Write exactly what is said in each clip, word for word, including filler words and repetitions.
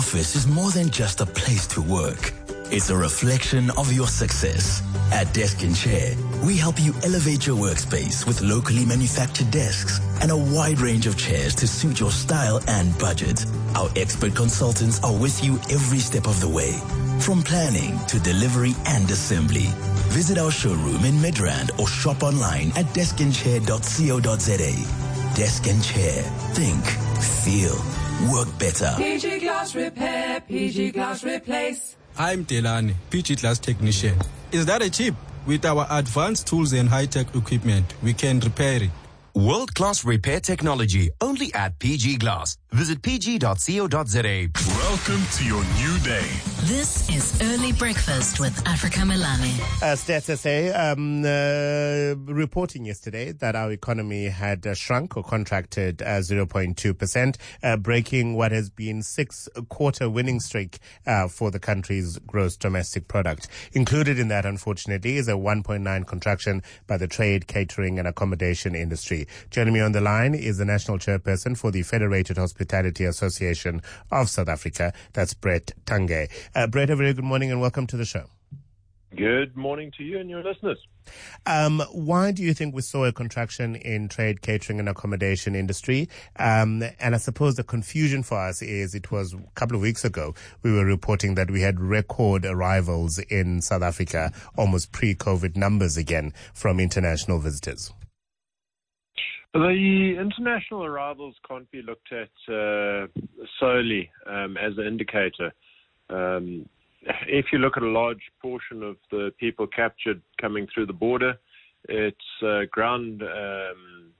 Office is more than just a place to work. It's a reflection of your success. At Desk and Chair, we help you elevate your workspace with locally manufactured desks and a wide range of chairs to suit your style and budget. Our expert consultants are with you every step of the way, from planning to delivery and assembly. Visit our showroom in Midrand or shop online at desk and chair dot co dot za. Desk and Chair. Think, feel, work better. P G Glass Repair, P G Glass Replace. I'm Delani, P G Glass Technician. Is that a chip? With our advanced tools and high-tech equipment, we can repair it. World-class repair technology, only at P G Glass. Visit p g dot co dot za. Welcome to your new day. This is Early Breakfast with Africa Melane. Uh, Stats S A um, uh, reporting yesterday that our economy had uh, shrunk or contracted uh, zero point two percent, uh, breaking what has been six-quarter winning streak uh, for the country's gross domestic product. Included in that, unfortunately, is a one point nine contraction by the trade, catering and accommodation industry. Joining me on the line is the National Chairperson for the Federated Hospitality Association of South Africa. That's Brett Tange. Uh, Brett, a very good morning and welcome to the show. Good morning to you and your listeners. Um, why do you think we saw a contraction in trade, catering and accommodation industry? Um, and I suppose the confusion for us is it was a couple of weeks ago we were reporting that we had record arrivals in South Africa, almost pre-COVID numbers again from international visitors. The international arrivals can't be looked at uh, solely um, as an indicator. Um, if you look at a large portion of the people captured coming through the border, it's uh, ground um,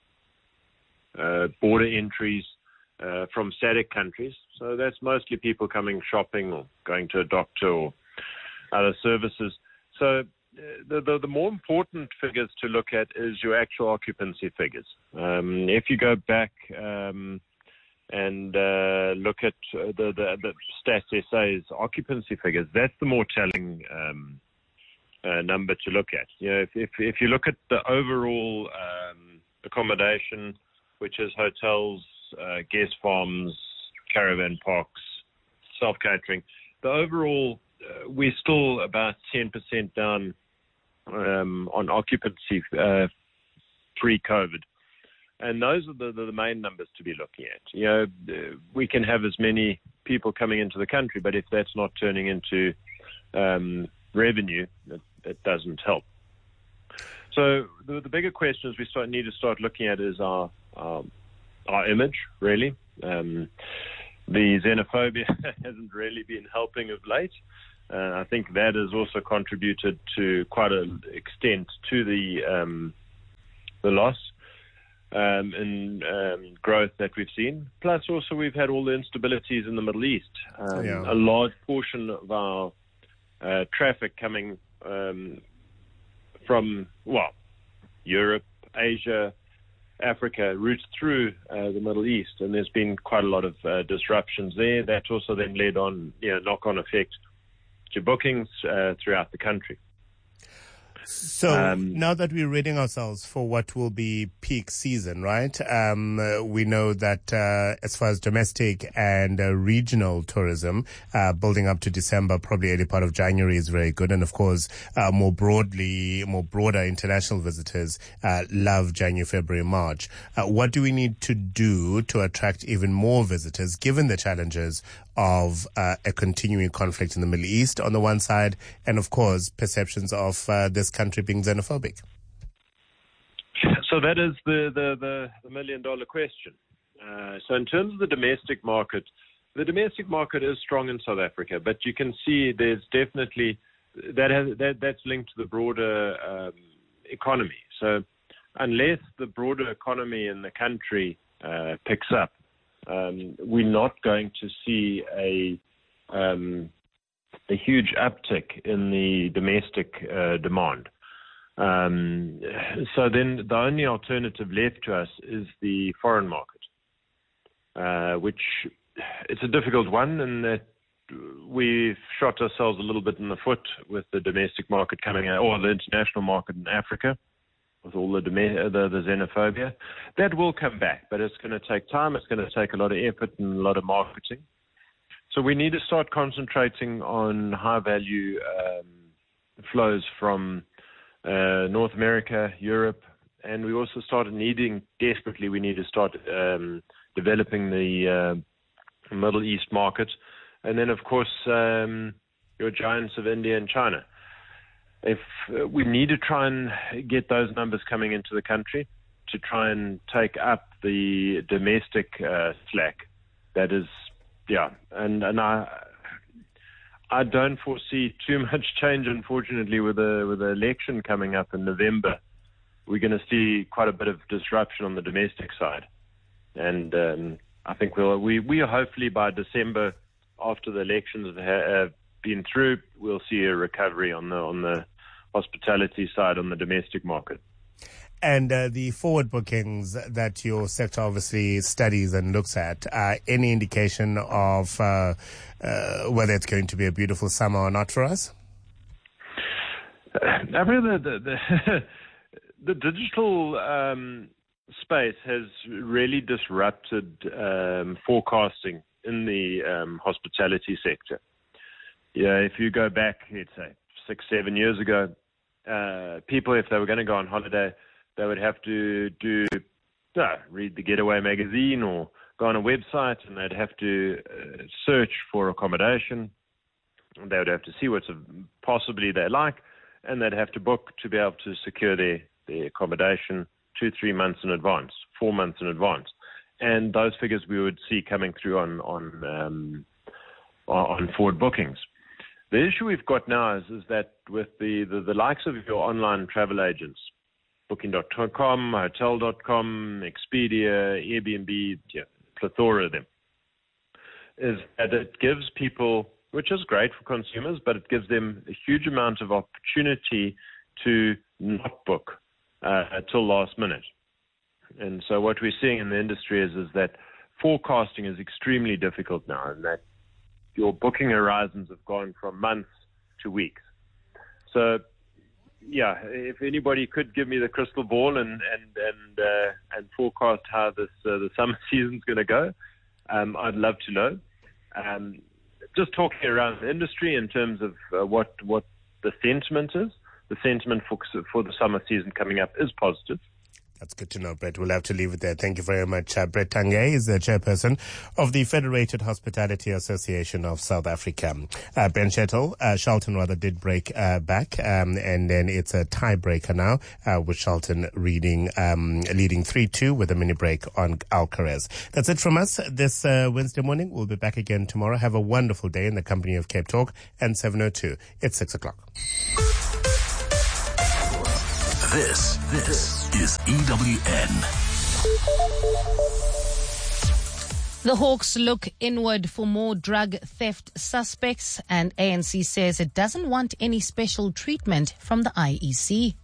uh, border entries uh, from S A D C countries. So that's mostly people coming shopping or going to a doctor or other services. So The, the, the more important figures to look at is your actual occupancy figures. Um, if you go back um, and uh, look at the, the, the Stats S A's occupancy figures, that's the more telling um, uh, number to look at. You know, if, if, if you look at the overall um, accommodation, which is hotels, uh, guest farms, caravan parks, self-catering, the overall, uh, we're still about ten percent down Um, on occupancy uh, pre-COVID. And those are the, the, the main numbers to be looking at. You know, we can have as many people coming into the country, but if that's not turning into um, revenue, it, it doesn't help. So the, the bigger questions we start, need to start looking at is our, our, our image, really. Um, the xenophobia hasn't really been helping of late. Uh, I think that has also contributed to quite an extent to the um, the loss um, in um, growth that we've seen. Plus, also we've had all the instabilities in the Middle East. Um, yeah. A large portion of our uh, traffic coming um, from well, Europe, Asia, Africa routes through uh, the Middle East, and there's been quite a lot of uh, disruptions there. That also then led on, you know, knock-on effect to bookings uh, throughout the country. So um, now that we're readying ourselves for what will be peak season, right? Um, uh, we know that uh, as far as domestic and uh, regional tourism, uh, building up to December, probably early part of January is very good. And of course, uh, more broadly, more broader international visitors uh, love January, February, March. Uh, what do we need to do to attract even more visitors, given the challenges of uh, a continuing conflict in the Middle East on the one side, and of course perceptions of uh, this country being xenophobic? So that is the, the, the, the million dollar question. Uh, so in terms of the domestic market, the domestic market is strong in South Africa, but you can see there's definitely, that has, that, that's linked to the broader um, economy. So unless the broader economy in the country uh, picks up, Um, we're not going to see a um, a huge uptick in the domestic uh, demand. Um, so then the only alternative left to us is the foreign market, uh, which it's a difficult one, and that we've shot ourselves a little bit in the foot with the domestic market coming out, or the international market in Africa, with all the, the the xenophobia. That will come back, but it's going to take time. It's going to take a lot of effort and a lot of marketing. So we need to start concentrating on high-value um, flows from uh, North America, Europe, and we also started needing, desperately, we need to start um, developing the uh, Middle East market. And then, of course, um, your giants of India and China. If uh, we need to try and get those numbers coming into the country to try and take up the domestic uh, slack, that is, yeah, and and I I don't foresee too much change, unfortunately, with the with the election coming up in November. We're going to see quite a bit of disruption on the domestic side, and um, I think we'll we we hopefully by December, after the elections have been through, we'll see a recovery on the on the hospitality side, on the domestic market. And uh, the forward bookings that your sector obviously studies and looks at, uh, any indication of uh, uh, whether it's going to be a beautiful summer or not for us? Uh, I really, the, the, the digital um, space has really disrupted um, forecasting in the um, hospitality sector. Yeah, if you go back, let's say, six, seven years ago, uh, people, if they were going to go on holiday, they would have to do uh, read the Getaway magazine or go on a website, and they'd have to uh, search for accommodation. They would have to see what's possibly they like, and they'd have to book to be able to secure their, their accommodation two, three months in advance, four months in advance. And those figures we would see coming through on on, um, on forward bookings. The issue we've got now is, is that with the, the, the likes of your online travel agents, Booking dot com, Hotel dot com, Expedia, Airbnb, yeah, plethora of them, is that it gives people, which is great for consumers, but it gives them a huge amount of opportunity to not book uh, until last minute. And so what we're seeing in the industry is, is that forecasting is extremely difficult now, and that your booking horizons have gone from months to weeks. So, yeah, if anybody could give me the crystal ball and and and uh, and forecast how this uh, the summer season's going to go, um, I'd love to know. Um, just talking around the industry in terms of uh, what what the sentiment is. The sentiment for for the summer season coming up is positive. That's good to know, Brett. We'll have to leave it there. Thank you very much. Uh, Brett Tanguay is the chairperson of the Federated Hospitality Association of South Africa. Uh, Ben Shettle, uh, Charlton rather did break uh, back, um, and then it's a tiebreaker now, uh, with Charlton reading, um, leading three two with a mini break on Alcaraz. That's it from us this uh, Wednesday morning. We'll be back again tomorrow. Have a wonderful day in the company of Cape Talk and seven oh two. It's six o'clock. This, this is E W N. The Hawks look inward for more drug theft suspects, and A N C says it doesn't want any special treatment from the I E C.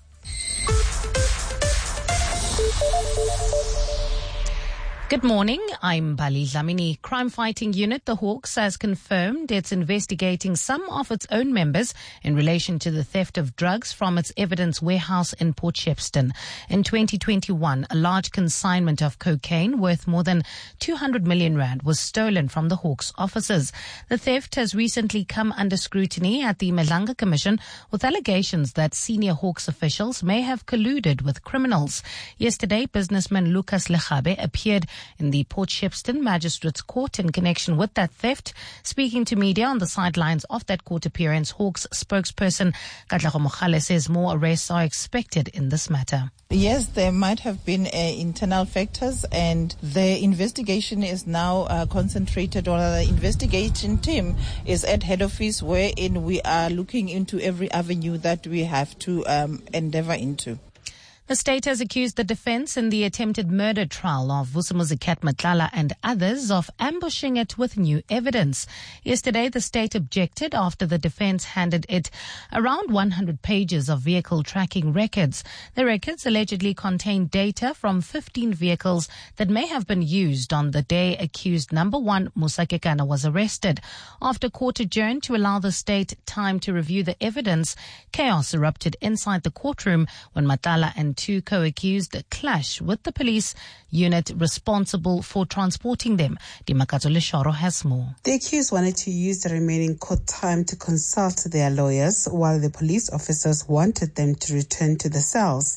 Good morning, I'm Bali Dlamini. Crime Fighting Unit, the Hawks, has confirmed it's investigating some of its own members in relation to the theft of drugs from its evidence warehouse in Port Shepstone. In twenty twenty-one, a large consignment of cocaine worth more than two hundred million rand was stolen from the Hawks offices. The theft has recently come under scrutiny at the Madlanga Commission with allegations that senior Hawks officials may have colluded with criminals. Yesterday, businessman Lucas Lechabe appeared in the Port Shepstone Magistrates Court in connection with that theft. Speaking to media on the sidelines of that court appearance, Hawks spokesperson Katlego Mogale says more arrests are expected in this matter. Yes, there might have been uh, internal factors, and the investigation is now uh, concentrated on the investigation team is at head office, wherein we are looking into every avenue that we have to um, endeavor into. The state has accused the defense in the attempted murder trial of Vusumuzi Matlala and others of ambushing it with new evidence. Yesterday, the state objected after the defense handed it around one hundred pages of vehicle tracking records. The records allegedly contain data from fifteen vehicles that may have been used on the day accused number one Musa Kekana was arrested. After court adjourned to allow the state time to review the evidence, chaos erupted inside the courtroom when Matlala and two co-accused clash with the police unit responsible for transporting them. Dimakato Leshoro has more. The accused wanted to use the remaining court time to consult their lawyers, while the police officers wanted them to return to the cells.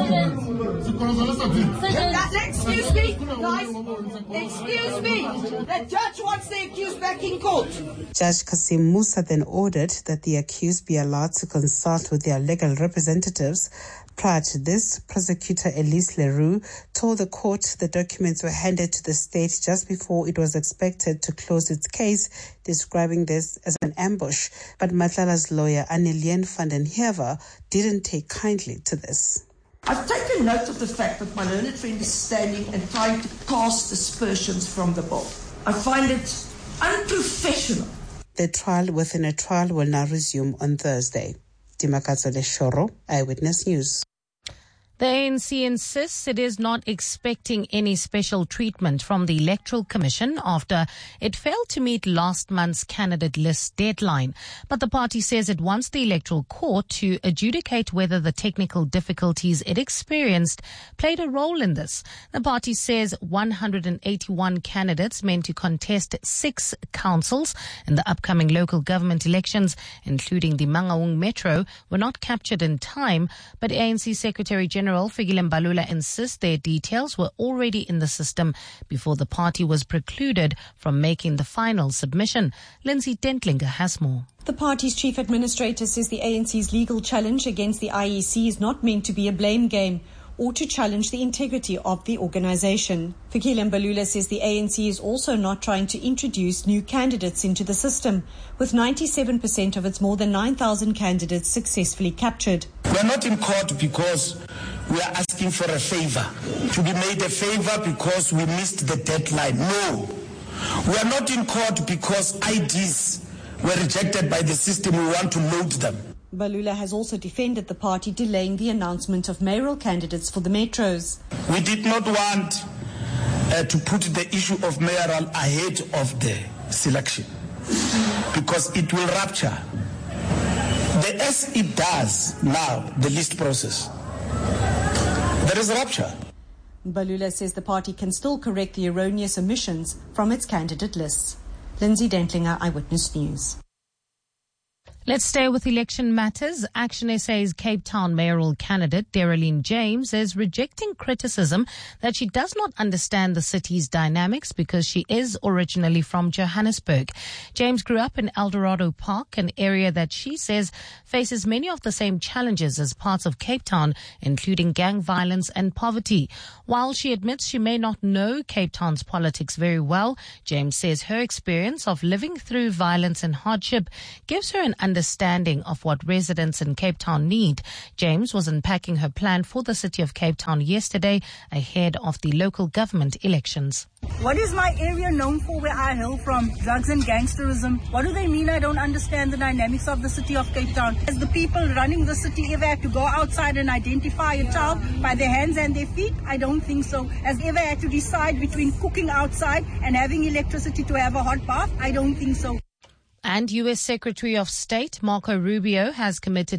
Excuse me, guys. Excuse me. The judge wants the accused back in court. Judge Kasim Musa then ordered that the accused be allowed to consult with their legal representatives. Prior to this, prosecutor Elise Leroux told the court the documents were handed to the state just before it was expected to close its case, describing this as an ambush. But Matlala's lawyer, Annelien van den Heever, didn't take kindly to this. I've taken note of the fact that my learned friend is standing and trying to cast aspersions from the bar. I find it unprofessional. The trial within a trial will now resume on Thursday. Dimakato Leshoro, Eyewitness News. The A N C insists it is not expecting any special treatment from the Electoral Commission after it failed to meet last month's candidate list deadline. But the party says it wants the Electoral Court to adjudicate whether the technical difficulties it experienced played a role in this. The party says one hundred eighty-one candidates meant to contest six councils in the upcoming local government elections, including the Mangaung Metro, were not captured in time, but A N C Secretary General General Fikile Mbalula insists their details were already in the system before the party was precluded from making the final submission. Lindsay Dentlinger has more. The party's chief administrator says the A N C's legal challenge against the I E C is not meant to be a blame game or to challenge the integrity of the organisation. Fikile Mbalula says the A N C is also not trying to introduce new candidates into the system, with ninety-seven percent of its more than nine thousand candidates successfully captured. We are not in court because we are asking for a favour, to be made a favour because we missed the deadline. No. We are not in court because I Ds were rejected by the system. We want to load them. Mbalula has also defended the party delaying the announcement of mayoral candidates for the metros. We did not want uh, to put the issue of mayoral ahead of the selection because it will rupture. The as it does now, the list process, there is a rupture. Mbalula says the party can still correct the erroneous omissions from its candidate lists. Lindsay Dentlinger, Eyewitness News. Let's stay with election matters. Action S A's Cape Town mayoral candidate, Deralyn James, is rejecting criticism that she does not understand the city's dynamics because she is originally from Johannesburg. James grew up in Eldorado Park, an area that she says faces many of the same challenges as parts of Cape Town, including gang violence and poverty. While she admits she may not know Cape Town's politics very well, James says her experience of living through violence and hardship gives her an understanding understanding of what residents in Cape Town need. James was unpacking her plan for the city of Cape Town yesterday ahead of the local government elections. What is my area known for where I hail from? Drugs and gangsterism. What do they mean I don't understand the dynamics of the city of Cape Town? Has the people running the city ever had to go outside and identify a child by their hands and their feet? I don't think so. Has ever had to decide between cooking outside and having electricity to have a hot bath? I don't think so. And U S Secretary of State Marco Rubio has committed